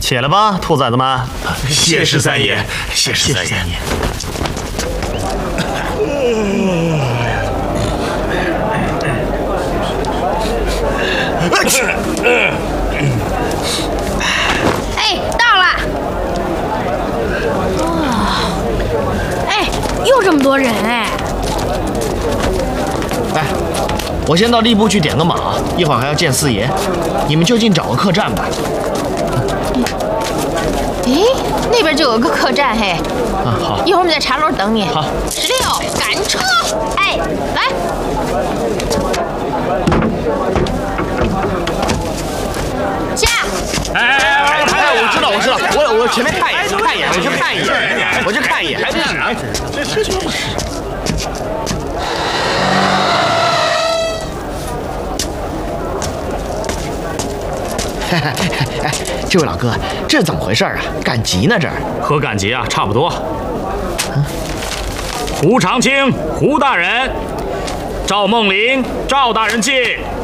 起来吧，兔崽子们！ 谢十三爷，谢十三爷。 哎，到了！哎，又这么多人哎！ 哎，我先到吏部去点个马，一会儿还要见四爷。你们就近找个客栈吧。 咦，那边就有个客栈嘿。 啊，好。 一会儿我们在茶楼等你。 好。 16，赶车！哎，来。下。 哎，我知道，我前面看一眼，我去看一眼，还真是，这就是。哎，这位老哥，这是怎么回事啊？赶集呢？这儿和赶集啊差不多。胡长清，胡大人，赵梦麟，赵大人进。